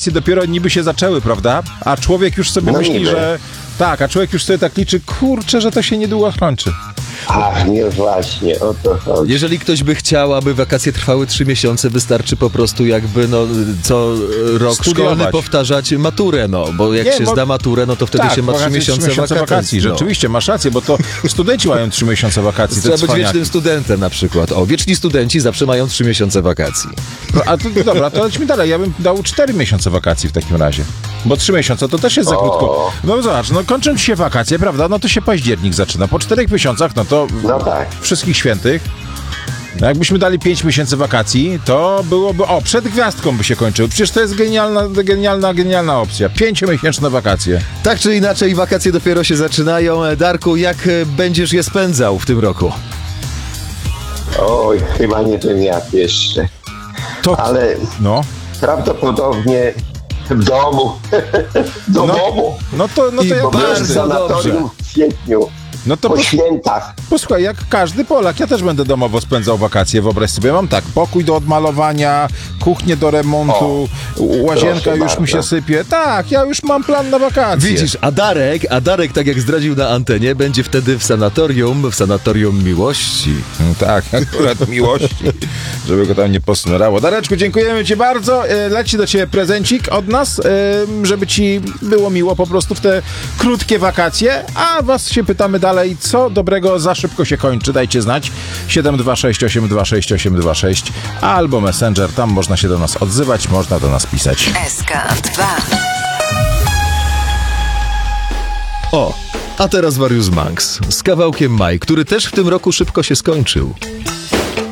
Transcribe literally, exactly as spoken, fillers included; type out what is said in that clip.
wakacje dopiero niby się zaczęły, prawda? A człowiek już sobie No myśli, niby. że... Tak, a człowiek już sobie tak liczy, kurczę, że to się niedługo kończy. Ach, nie właśnie, o to chodzi. Jeżeli ktoś by chciał, aby wakacje trwały trzy miesiące, wystarczy po prostu jakby no, co rok Studiować. szkolny powtarzać maturę, no, bo jak Nie, się bo- zda maturę, no to wtedy tak, się ma trzy wakacje, miesiące, miesiące wakacji. wakacji. No. Rzeczywiście, masz rację, bo to studenci mają trzy miesiące wakacji. te Trzeba być cwaniaki. wiecznym studentem na przykład. O, wieczni studenci zawsze mają trzy miesiące wakacji. No, a to dobra, to lećmy dalej. Ja bym dał cztery miesiące wakacji w takim razie. Bo trzy miesiące to też jest za O. krótko. No zobacz, no kończą ci się wakacje, prawda? No to się październik zaczyna. Po czterech miesiącach, no to No tak. wszystkich świętych. No jakbyśmy dali pięć miesięcy wakacji, to byłoby... O, przed gwiazdką by się kończyły. Przecież to jest genialna, genialna, genialna opcja. Pięciomiesięczne wakacje. Tak czy inaczej, wakacje dopiero się zaczynają. Darku, jak e, będziesz je spędzał w tym roku? Oj, chyba nie wiem jak jeszcze. To... Ale No. prawdopodobnie w domu. Do No. domu. No to, no to I jak Bo byłem w każdy. sanatorium w kwietniu. No to Po pos... świętach. posłuchaj, jak każdy Polak, ja też będę domowo spędzał wakacje, wyobraź sobie, mam tak, pokój do odmalowania, kuchnię do remontu, łazienka proszę już mi się bardzo. sypie. Tak, ja już mam plan na wakacje. Widzisz, a Darek, a Darek, tak jak zdradził na antenie, będzie wtedy w sanatorium, w sanatorium miłości. Mm, Tak, akurat miłości, żeby go tam nie posmyrało. Dareczku, dziękujemy ci bardzo. E, Leci do ciebie prezencik od nas, e, żeby ci było miło po prostu w te krótkie wakacje, a was się pytamy dalej, co dobrego za szybko się kończy. Dajcie znać. siedem dwa sześć osiem dwa sześć osiem dwa sześć albo Messenger, tam można się do nas odzywać, można do nas pisać. S K dwa. O, a teraz Warius Manx z kawałkiem Maj, który też w tym roku szybko się skończył.